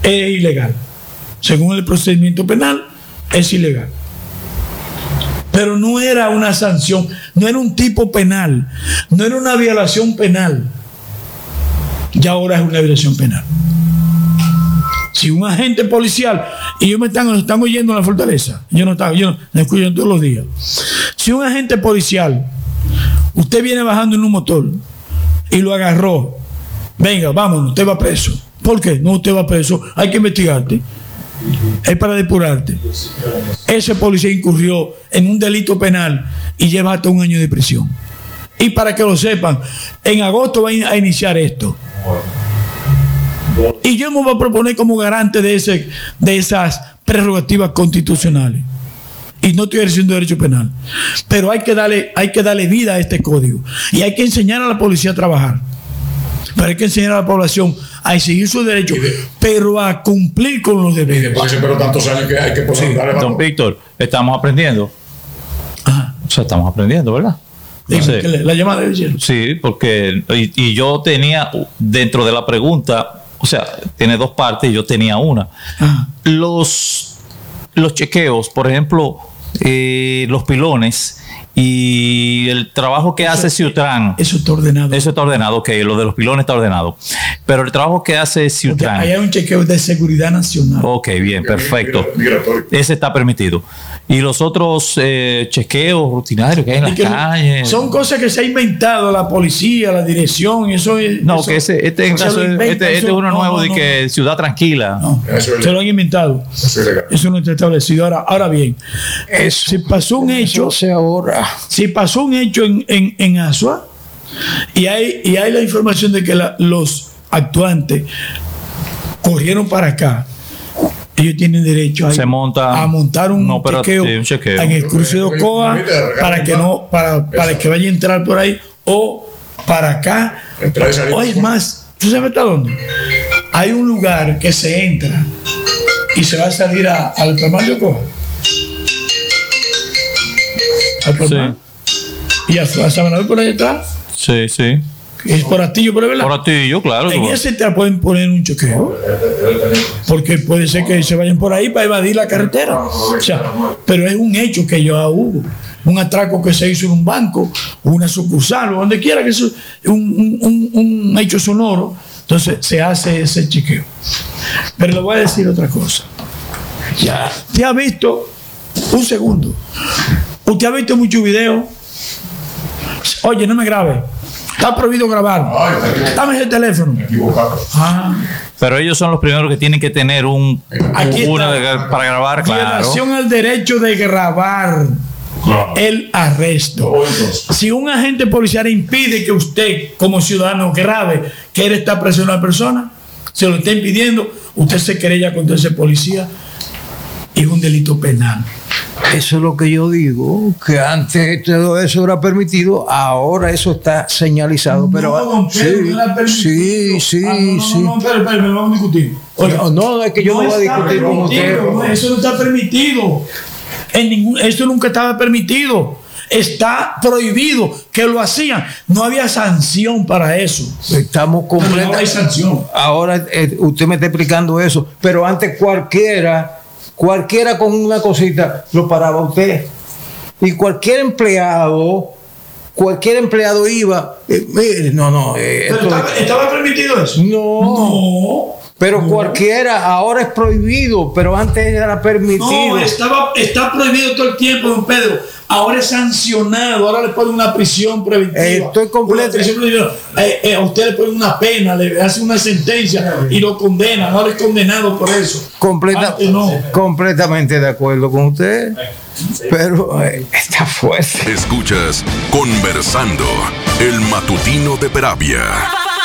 es ilegal. Según el procedimiento penal, es ilegal. Pero no era una sanción, no era un tipo penal, no era una violación penal. Ya ahora es una violación penal. Si un agente policial, y ellos me están oyendo en la fortaleza, yo no me escucho todos los días. Si un agente policial, usted viene bajando en un motor y lo agarró, venga, vámonos, usted va preso. ¿Por qué? No, usted va preso, hay que investigarte. Es para depurarte. Ese policía incurrió en un delito penal y lleva hasta 1 año de prisión. Y para que lo sepan, en agosto va a iniciar esto. Y yo me voy a proponer como garante de esas prerrogativas constitucionales. Y no estoy ejerciendo derecho penal. Pero hay que darle vida a este código. Y hay que enseñar a la policía a trabajar. Pero hay que enseñar a la población a exigir sus derechos, pero a cumplir con los deberes. Pero tantos años que hay que poner. Don Víctor, estamos aprendiendo. Ajá. O sea, estamos aprendiendo, ¿verdad? Entonces, la llamada del cielo. Sí, porque y yo tenía dentro de la pregunta, o sea, tiene 2 partes y yo tenía una. Ajá. Los chequeos, por ejemplo, los pilones y el trabajo que hace Ciutran. Eso está ordenado. Eso está ordenado, ok, lo de los pilones está ordenado. Pero el trabajo que hace Ciutran. Ahí hay un chequeo de seguridad nacional. Ok, bien, perfecto. Ese está permitido. Y los otros chequeos rutinarios que hay en las calles. Son cosas que se ha inventado la policía, la dirección. Eso es. No, eso, que este es uno nuevo de que Ciudad Tranquila. No, se lo han inventado. Eso no está establecido. Ahora bien, si pasó un hecho. Si pasó un hecho en Asua y hay la información de que los actuantes corrieron para acá, ellos tienen derecho a montar un chequeo en el cruce de Ocoa para que vaya a entrar por ahí o para acá. O es más, ¿tú sabes hasta dónde? Hay un lugar que se entra y se va a salir al Palmar de Ocoa. Al Palmar. Y a Sabanador por ahí detrás. Sí, sí. Es por Atillo, pero ¿verdad? Por Atillo, claro. En ese te pueden poner un chequeo. Porque puede ser que se vayan por ahí para evadir la carretera. O sea, pero es un hecho que ya hubo. Un atraco que se hizo en un banco, una sucursal, o donde quiera que sea un hecho sonoro. Entonces se hace ese chequeo. Pero le voy a decir otra cosa. Ya. ¿Te ha visto? Un segundo. ¿Usted ha visto muchos videos? Oye, no me grabe. Está prohibido grabar. Dame ese teléfono. Pero ellos son los primeros que tienen que tener para grabar, claro. Violación al derecho de grabar el arresto. Si un agente policial impide que usted, como ciudadano, grabe que él está presionando a la persona, se lo está impidiendo, usted se querella contra ese policía y es un delito penal. Eso es lo que yo digo, que antes todo eso era permitido, ahora eso está señalizado. Pero don Pedro, no era permitido. No, pero vamos a discutir. No, es que yo no voy a discutir con usted. Eso no está permitido. Eso nunca estaba permitido. Está prohibido que lo hacían. No había sanción para eso. Estamos completamente. No hay sanción. Ahora usted me está explicando eso, pero antes cualquiera con una cosita lo paraba usted. Y cualquier empleado iba, mire, ¿Estaba permitido eso? No. Pero cualquiera, ahora es prohibido, pero antes era permitido. No, está prohibido todo el tiempo, don Pedro. Ahora es sancionado, ahora le ponen una prisión preventiva. Estoy completo. A usted le ponen una pena, le hace una sentencia y lo condenan. Ahora es condenado por eso. Completamente de acuerdo con usted, pero está fuerte. Escuchas Conversando, el matutino de Peravia.